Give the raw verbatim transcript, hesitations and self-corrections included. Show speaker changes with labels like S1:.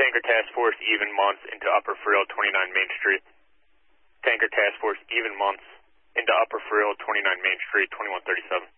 S1: Tanker Task Force, even months into Upper Frill, twenty-nine Main Street. Tanker Task Force, even months into Upper Frill, twenty-nine Main Street, twenty-one thirty-seven.